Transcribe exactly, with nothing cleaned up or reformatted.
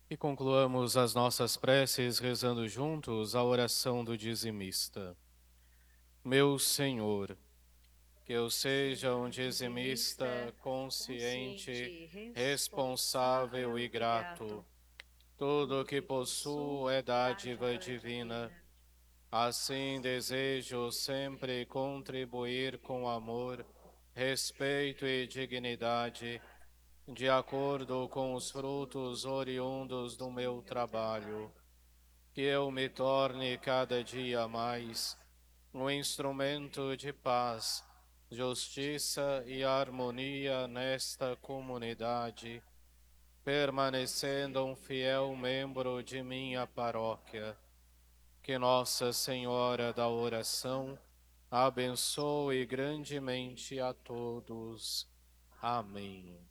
E concluamos as nossas preces rezando juntos a oração do dizimista. Meu Senhor, que eu seja um dizimista consciente, responsável e grato. Tudo o que possuo é dádiva divina. Assim desejo sempre contribuir com amor, respeito e dignidade, de acordo com os frutos oriundos do meu trabalho. Que eu me torne cada dia mais um instrumento de paz, justiça e harmonia nesta comunidade, permanecendo um fiel membro de minha paróquia. Que Nossa Senhora da Oração abençoe grandemente a todos. Amém.